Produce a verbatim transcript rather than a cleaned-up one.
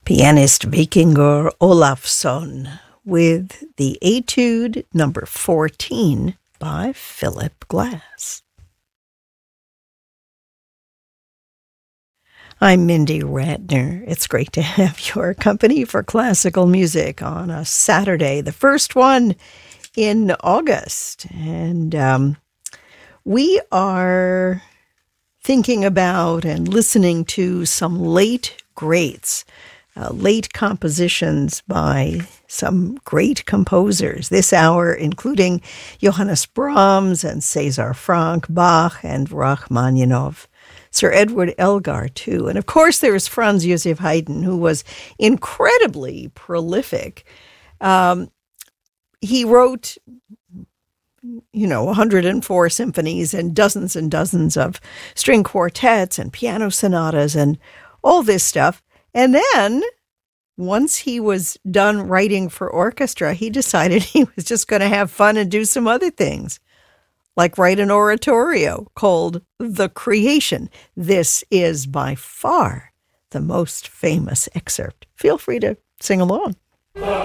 Pianist Vikingur Olafsson with the Etude number fourteen by Philip Glass. I'm Mindy Ratner. It's great to have your company for classical music on a Saturday, the first one in August. And um, we are thinking about and listening to some late greats, uh, late compositions by some great composers this hour, including Johannes Brahms and César Franck, Bach and Rachmaninoff. Sir Edward Elgar, too. And of course, there is Franz Joseph Haydn, who was incredibly prolific. Um, he wrote, you know, one hundred four symphonies and dozens and dozens of string quartets and piano sonatas and all this stuff. And then, once he was done writing for orchestra, he decided he was just going to have fun and do some other things, like write an oratorio called The Creation. This is by far the most famous excerpt. Feel free to sing along.